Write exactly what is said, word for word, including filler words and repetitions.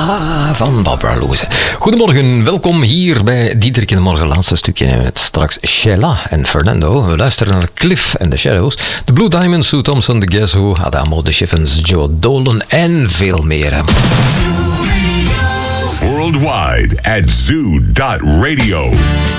Sheila van Barbara Louise. Goedemorgen, welkom hier bij Diederik in de Morgen. Laatste stukje met straks Sheila en Fernando. We luisteren naar Cliff and the Shadows, The Blue Diamonds, Sue Thompson, The Guess Who, Adamo, The Chiffons, Joe Dolan en veel meer. Worldwide at zoo dot radio.